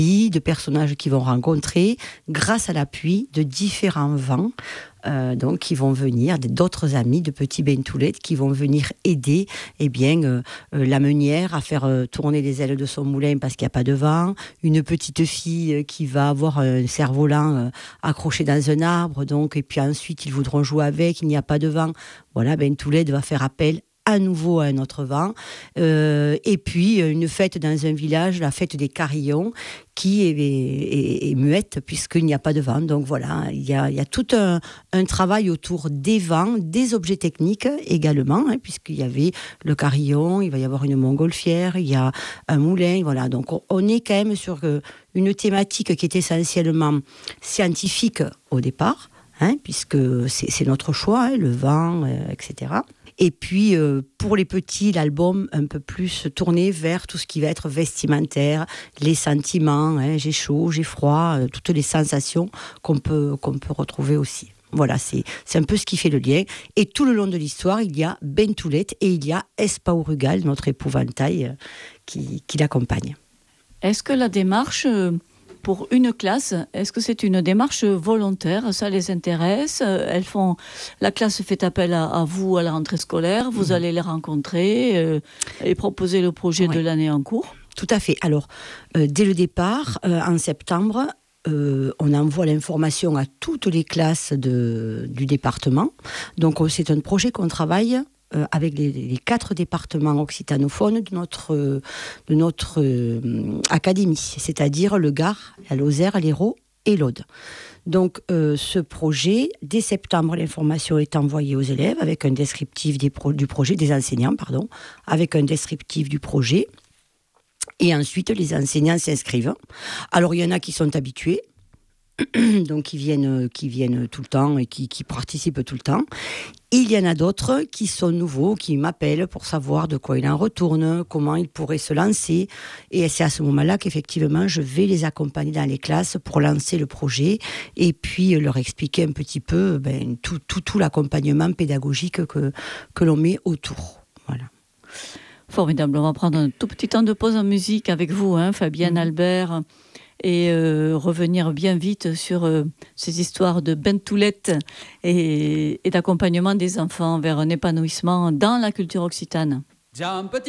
de personnages qu'ils vont rencontrer grâce à l'appui de différents vents. Donc, qui vont venir, d'autres amis de petits bentoulettes qui vont venir aider la meunière à faire tourner les ailes de son moulin parce qu'il n'y a pas de vent, une petite fille qui va avoir un cerf-volant accroché dans un arbre, donc, et puis ensuite ils voudront jouer avec, il n'y a pas de vent. Voilà, bentoulette va faire appel à nouveau à un autre vent. Et puis, une fête dans un village, la fête des carillons, qui est muette puisqu'il n'y a pas de vent. Donc voilà, il y a tout un travail autour des vents, des objets techniques également, puisqu'il y avait le carillon, il va y avoir une montgolfière, il y a un moulin. Voilà, donc on est quand même sur une thématique qui est essentiellement scientifique au départ, puisque c'est notre choix, le vent, etc. Et puis, pour les petits, l'album un peu plus tourné vers tout ce qui va être vestimentaire, les sentiments, j'ai chaud, j'ai froid, toutes les sensations qu'on peut retrouver aussi. Voilà, c'est un peu ce qui fait le lien. Et tout le long de l'histoire, il y a Bentoulette et il y a Espaurugal, notre épouvantail, qui l'accompagne. Est-ce que la démarche... Pour une classe, est-ce que c'est une démarche volontaire? Ça les intéresse? La classe fait appel à vous à la rentrée scolaire, vous allez les rencontrer et proposer le projet de l'année en cours? Tout à fait. Alors, dès le départ, en septembre, on envoie l'information à toutes les classes du département. Donc, c'est un projet qu'on travaille avec les 4 départements occitanophones de notre académie, c'est-à-dire le Gard, la Lozère, l'Hérault et l'Aude. Donc ce projet, dès septembre, l'information est envoyée aux élèves avec un descriptif du projet, des enseignants, avec un descriptif du projet. Et ensuite, les enseignants s'inscrivent. Alors, il y en a qui sont habitués, donc qui viennent tout le temps et qui participent tout le temps. Il y en a d'autres qui sont nouveaux, qui m'appellent pour savoir de quoi il en retourne, comment ils pourraient se lancer. Et c'est à ce moment-là qu'effectivement, je vais les accompagner dans les classes pour lancer le projet et puis leur expliquer un petit peu tout l'accompagnement pédagogique que l'on met autour. Voilà. Formidable. On va prendre un tout petit temps de pause en musique avec vous, Fabienne Albert, et revenir bien vite sur ces histoires de bentoulette et d'accompagnement des enfants vers un épanouissement dans la culture occitane.